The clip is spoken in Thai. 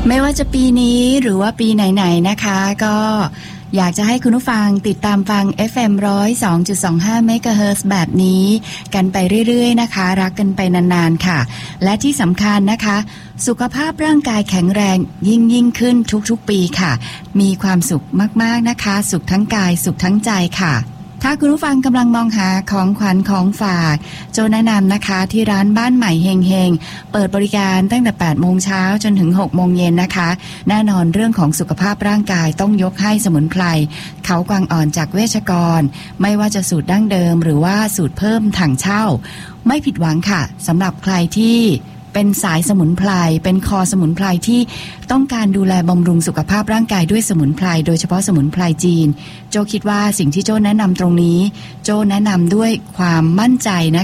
ไม่ว่าจะปีนี้หรือว่าปีไหนๆนะคะก็อยากจะให้คุณผู้ฟังติดตามฟัง FM 102.25 เมกะเฮิรตซ์แบบนี้กันไปเรื่อยๆนะคะรักกันไปนานๆค่ะและที่สำคัญนะคะสุขภาพร่างกายแข็งแรงยิ่งขึ้นทุกๆปีค่ะมีความสุขมากๆนะคะสุขทั้งกายสุขทั้งใจค่ะถ้าคุณผู้ฟังกำลังมองหาของขวัญของฝากโจแนะนำนะคะที่ร้านบ้านใหม่เฮงเปิดบริการตั้งแต่ 8 โมงเช้าจนถึง 6 โมงเย็นนะคะแน่นอนเรื่องของสุขภาพร่างกายต้องยกให้สมุนไพรเขากวางอ่อนจากเวชกรไม่ว่าจะสูตรดั้งเดิมหรือว่าสูตรเพิ่มถังเช่าไม่ผิดหวังค่ะสำหรับใครที่เป็นสายสมุนไพรเป็นคอสมุนไพรที่ต้องการดูแลบำรุงสุขภาพร่างกายด้วยสมุนไพรโดยเฉพาะสมุนไพรจีนโจคิดว่าสิ่งที่โจแนะนำตรงนี้โจแนะนำด้วยความมั่นใจนะ